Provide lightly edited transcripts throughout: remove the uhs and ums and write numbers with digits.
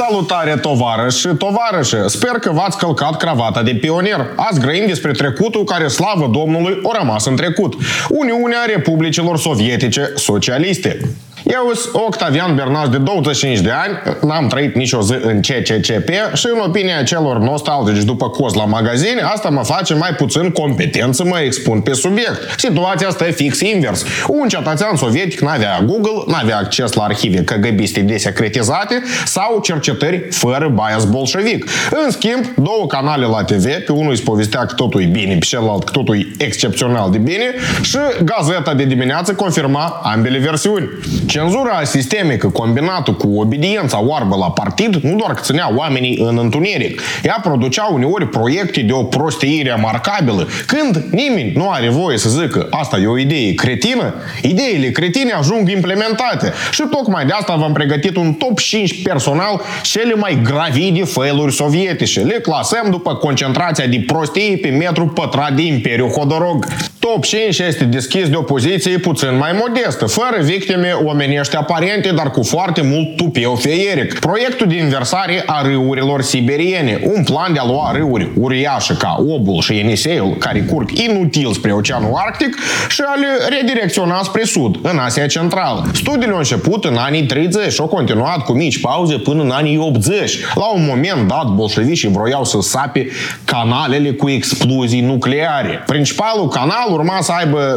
Salutare, tovarăși și tovarășe! Sper că v-ați călcat cravata de pionier. Azi grăim despre trecutul care, slavă Domnului, a rămas în trecut. Uniunea Republicilor Sovietice Socialiste. Eu sunt Octavian Bernaș, de 25 de ani, n-am trăit nicio zi în CCCP și în opinia celor nostalgici după coz la magazine, asta mă face mai puțin competent să mă expun pe subiect. Situația asta e fix invers. Un cetățean sovietic n-avea Google, n-avea acces la arhive KGB-iste desecretizate sau cercetări fără bias bolșevic. În schimb, două canale la TV, pe unul îi povestea că totul e bine, pe celălalt că totul e excepțional de bine și gazeta de dimineață confirma ambele versiuni. Cenzura sistemică combinată cu obediența oarbă la partid nu doar că ținea oamenii în întuneric, ea producea uneori proiecte de o prostie remarcabilă, când nimeni nu are voie să zică asta e o idee cretină. Ideile cretine ajung implementate și tocmai de asta v-am pregătit un top 5 personal cele mai gravide failuri sovietice. Le clasăm după concentrația de prostii pe metru pătrat de Imperiul Hodorog. Top 5 este deschis de o poziție puțin mai modestă, fără victime omenești aparente, dar cu foarte mult tupeu feieric. Proiectul de inversare a râurilor siberiene, un plan de a lua râuri uriașe ca Obul și Yeniseiul, care curg inutil spre Oceanul Arctic, și a le redirecționa spre sud, în Asia Centrală. Studiile au început în anii 30 și au continuat cu mici pauze până în anii 80. La un moment dat, bolșevicii vroiau să sape canalele cu explozii nucleare. Principalul canal urma să aibă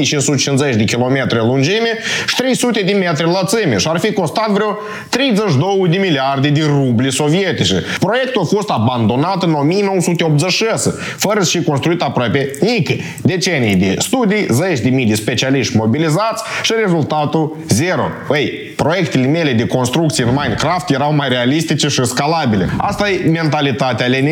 2550 de kilometri lungime și 300 de metri lățime și ar fi costat vreo 32 de miliarde de rubli sovietice. Proiectul a fost abandonat în 1986, fără să fi construit aproape nică. Decenii de studii, zeci de mii de specialiști mobilizați și rezultatul zero. Proiectele mele de construcție în Minecraft erau mai realistice și scalabile. Asta e mentalitatea